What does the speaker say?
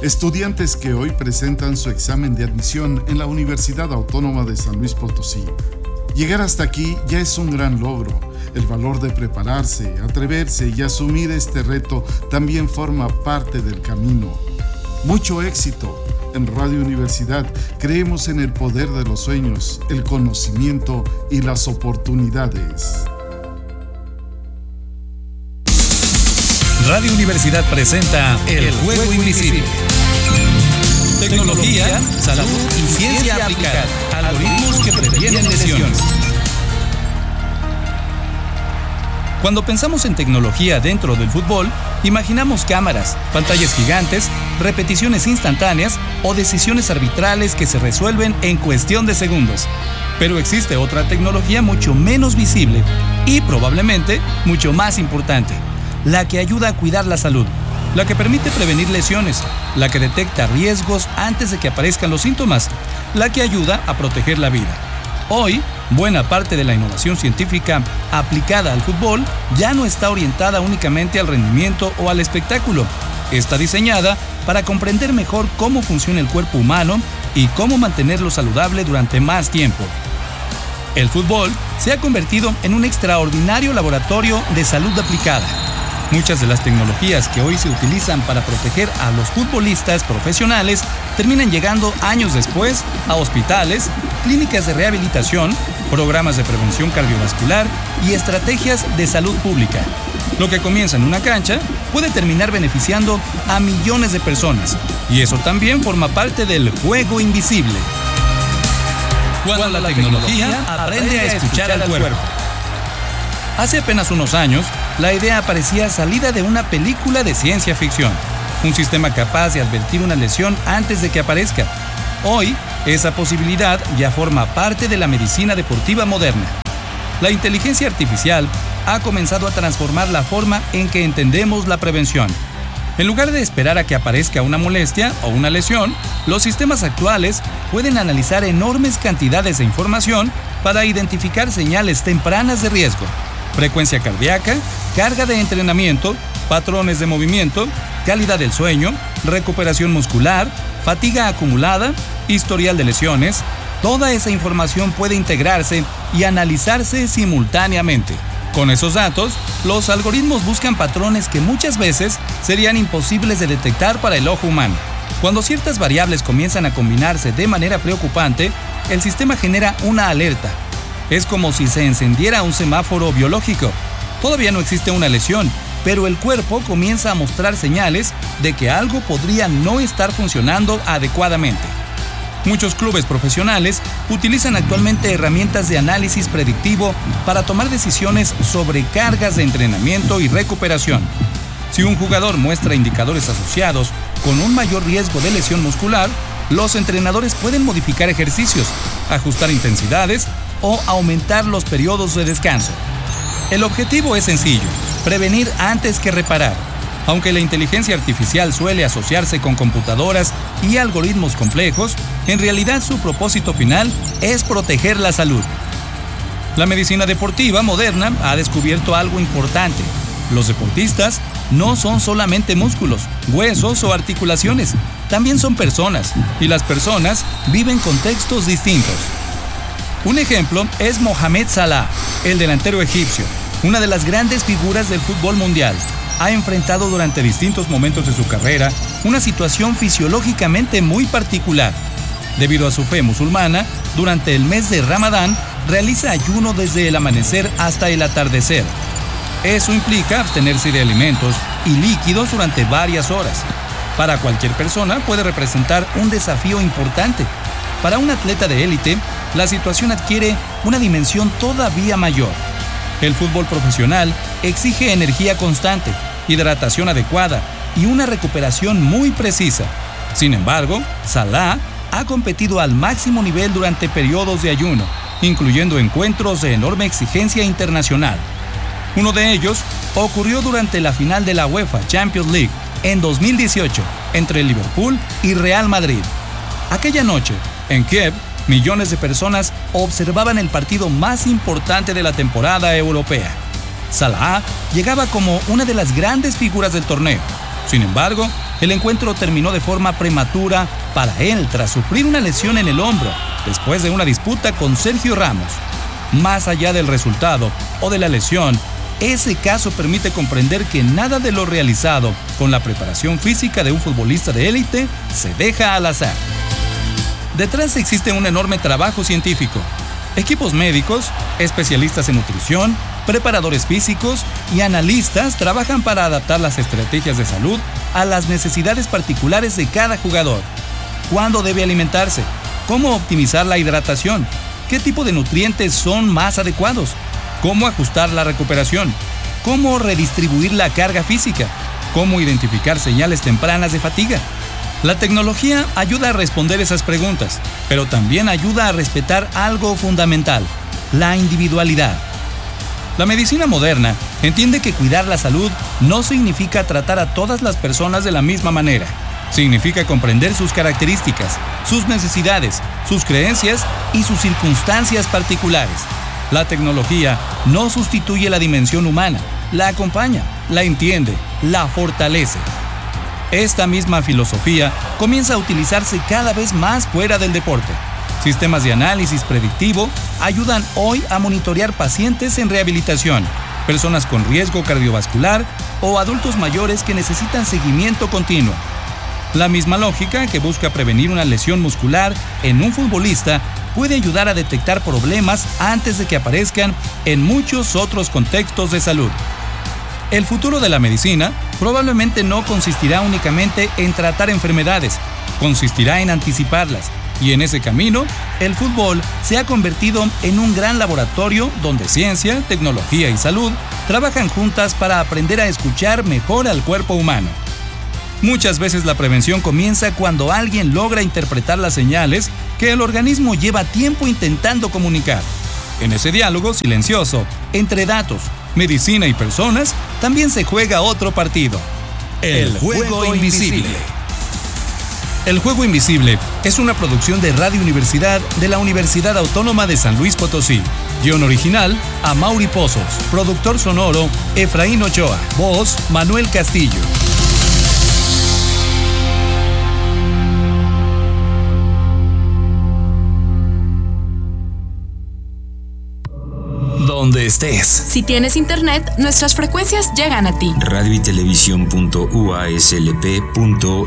Estudiantes que hoy presentan su examen de admisión en la Universidad Autónoma de San Luis Potosí. Llegar hasta aquí ya es un gran logro. El valor de prepararse, atreverse y asumir este reto también forma parte del camino. Mucho éxito. En Radio Universidad creemos en el poder de los sueños, el conocimiento y las oportunidades. Radio Universidad presenta El Juego Invisible. Tecnología, salud y ciencia aplicada. Algoritmos que previenen lesiones. Cuando pensamos en tecnología dentro del fútbol, imaginamos cámaras, pantallas gigantes, repeticiones instantáneas o decisiones arbitrales que se resuelven en cuestión de segundos. Pero existe otra tecnología mucho menos visible y probablemente mucho más importante, la que ayuda a cuidar la salud, la que permite prevenir lesiones, la que detecta riesgos antes de que aparezcan los síntomas, la que ayuda a proteger la vida. Hoy, buena parte de la innovación científica aplicada al fútbol ya no está orientada únicamente al rendimiento o al espectáculo. Está diseñada para comprender mejor cómo funciona el cuerpo humano y cómo mantenerlo saludable durante más tiempo. El fútbol se ha convertido en un extraordinario laboratorio de salud aplicada. Muchas de las tecnologías que hoy se utilizan para proteger a los futbolistas profesionales terminan llegando años después a hospitales, clínicas de rehabilitación, programas de prevención cardiovascular y estrategias de salud pública. Lo que comienza en una cancha puede terminar beneficiando a millones de personas, y eso también forma parte del juego invisible. Cuando la tecnología aprende a escuchar al cuerpo. Hace apenas unos años, la idea parecía salida de una película de ciencia ficción. Un sistema capaz de advertir una lesión antes de que aparezca. Hoy, esa posibilidad ya forma parte de la medicina deportiva moderna. La inteligencia artificial ha comenzado a transformar la forma en que entendemos la prevención. En lugar de esperar a que aparezca una molestia o una lesión, los sistemas actuales pueden analizar enormes cantidades de información para identificar señales tempranas de riesgo. Frecuencia cardíaca, carga de entrenamiento, patrones de movimiento, calidad del sueño, recuperación muscular, fatiga acumulada, historial de lesiones. Toda esa información puede integrarse y analizarse simultáneamente. Con esos datos, los algoritmos buscan patrones que muchas veces serían imposibles de detectar para el ojo humano. Cuando ciertas variables comienzan a combinarse de manera preocupante, el sistema genera una alerta. Es como si se encendiera un semáforo biológico. Todavía no existe una lesión, pero el cuerpo comienza a mostrar señales de que algo podría no estar funcionando adecuadamente. Muchos clubes profesionales utilizan actualmente herramientas de análisis predictivo para tomar decisiones sobre cargas de entrenamiento y recuperación. Si un jugador muestra indicadores asociados con un mayor riesgo de lesión muscular, los entrenadores pueden modificar ejercicios, ajustar intensidades o aumentar los periodos de descanso. El objetivo es sencillo: prevenir antes que reparar. Aunque la inteligencia artificial suele asociarse con computadoras y algoritmos complejos, en realidad su propósito final es proteger la salud. La medicina deportiva moderna ha descubierto algo importante. Los deportistas no son solamente músculos, huesos o articulaciones, también son personas, y las personas viven contextos distintos. Un ejemplo es Mohamed Salah, el delantero egipcio, una de las grandes figuras del fútbol mundial. Ha enfrentado durante distintos momentos de su carrera una situación fisiológicamente muy particular. Debido a su fe musulmana, durante el mes de Ramadán realiza ayuno desde el amanecer hasta el atardecer. Eso implica abstenerse de alimentos y líquidos durante varias horas. Para cualquier persona puede representar un desafío importante. Para un atleta de élite, la situación adquiere una dimensión todavía mayor. El fútbol profesional exige energía constante, hidratación adecuada y una recuperación muy precisa. Sin embargo, Salah ha competido al máximo nivel durante periodos de ayuno, incluyendo encuentros de enorme exigencia internacional. Uno de ellos ocurrió durante la final de la UEFA Champions League en 2018 entre Liverpool y Real Madrid. Aquella noche, en Kiev, millones de personas observaban el partido más importante de la temporada europea. Salah llegaba como una de las grandes figuras del torneo. Sin embargo, El encuentro terminó de forma prematura para él tras sufrir una lesión en el hombro después de una disputa con Sergio Ramos. Más allá del resultado o de la lesión, ese caso permite comprender que nada de lo realizado con la preparación física de un futbolista de élite se deja al azar. Detrás existe un enorme trabajo científico. Equipos médicos, especialistas en nutrición, preparadores físicos y analistas trabajan para adaptar las estrategias de salud a las necesidades particulares de cada jugador. ¿Cuándo debe alimentarse? ¿Cómo optimizar la hidratación? ¿Qué tipo de nutrientes son más adecuados? ¿Cómo ajustar la recuperación? ¿Cómo redistribuir la carga física? ¿Cómo identificar señales tempranas de fatiga? La tecnología ayuda a responder esas preguntas, pero también ayuda a respetar algo fundamental: la individualidad. La medicina moderna entiende que cuidar la salud no significa tratar a todas las personas de la misma manera. Significa comprender sus características, sus necesidades, sus creencias y sus circunstancias particulares. La tecnología no sustituye la dimensión humana, la acompaña, la entiende, la fortalece. Esta misma filosofía comienza a utilizarse cada vez más fuera del deporte. Sistemas de análisis predictivo ayudan hoy a monitorear pacientes en rehabilitación, personas con riesgo cardiovascular o adultos mayores que necesitan seguimiento continuo. La misma lógica que busca prevenir una lesión muscular en un futbolista puede ayudar a detectar problemas antes de que aparezcan en muchos otros contextos de salud. El futuro de la medicina probablemente no consistirá únicamente en tratar enfermedades, consistirá en anticiparlas, y en ese camino, el fútbol se ha convertido en un gran laboratorio donde ciencia, tecnología y salud trabajan juntas para aprender a escuchar mejor al cuerpo humano. Muchas veces la prevención comienza cuando alguien logra interpretar las señales que el organismo lleva tiempo intentando comunicar. En ese diálogo silencioso entre datos, medicina y personas, también se juega otro partido: el juego invisible. El Juego Invisible es una producción de Radio Universidad de la Universidad Autónoma de San Luis Potosí. Guión original: Amaury Pozos. Productor sonoro: Efraín Ochoa. Voz: Manuel Castillo. Donde estés. Si tienes internet, nuestras frecuencias llegan a ti. Radio y televisión.uaslp.mx